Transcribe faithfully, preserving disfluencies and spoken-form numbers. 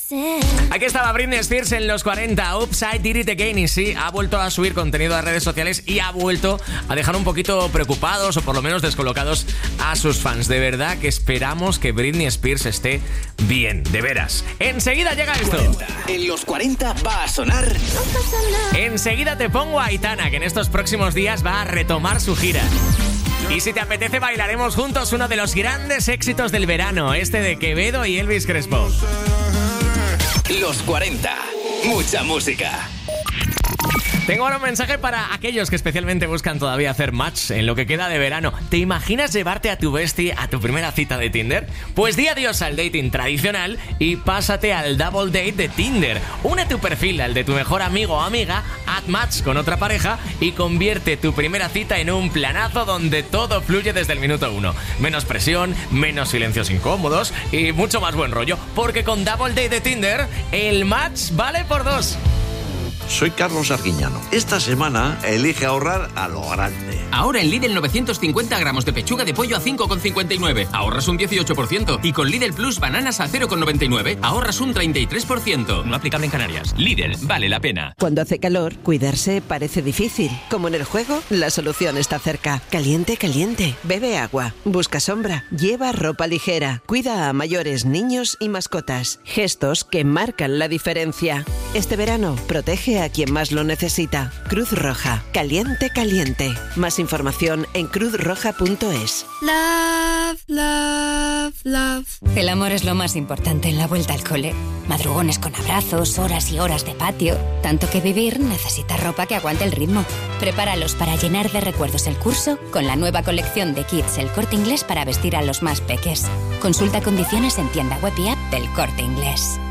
Aquí estaba Britney Spears en los cuarenta, Oops, I Did It Again. Y sí, ha vuelto a subir contenido a redes sociales y ha vuelto a dejar un poquito preocupados o por lo menos descolocados a sus fans. De verdad que esperamos que Britney Spears esté bien, de veras. Enseguida llega esto. cuarenta. En los cuarenta va a sonar. Enseguida te pongo a Aitana, que en estos próximos días va a retomar su gira. Y si te apetece, bailaremos juntos uno de los grandes éxitos del verano, este de Quevedo y Elvis Crespo. Los cuarenta. Mucha música. Tengo ahora un mensaje para aquellos que especialmente buscan todavía hacer match en lo que queda de verano. ¿Te imaginas llevarte a tu bestie a tu primera cita de Tinder? Pues di adiós al dating tradicional y pásate al double date de Tinder. Une tu perfil al de tu mejor amigo o amiga, haz match con otra pareja y convierte tu primera cita en un planazo donde todo fluye desde el minuto uno. Menos presión, menos silencios incómodos y mucho más buen rollo, porque con double date de Tinder el match vale por dos. Soy Carlos Arguiñano. Esta semana elige ahorrar a lo grande. Ahora en Lidl novecientos cincuenta gramos de pechuga de pollo a cinco con cincuenta y nueve. Ahorras un dieciocho por ciento. Y con Lidl Plus bananas a cero con noventa y nueve. Ahorras un treinta y tres por ciento. No aplicable en Canarias. Lidl, vale la pena. Cuando hace calor, cuidarse parece difícil. Como en el juego, la solución está cerca. Caliente, caliente. Bebe agua. Busca sombra. Lleva ropa ligera. Cuida a mayores, niños y mascotas. Gestos que marcan la diferencia. Este verano, protege a quien más lo necesita. Cruz Roja. Caliente, caliente. Más información en cruz roja punto es. Love, love, love. El amor es lo más importante en la vuelta al cole. Madrugones con abrazos, horas y horas de patio. Tanto que vivir necesita ropa que aguante el ritmo. Prepáralos para llenar de recuerdos el curso con la nueva colección de Kids El Corte Inglés para vestir a los más peques. Consulta condiciones en tienda web y app del Corte Inglés.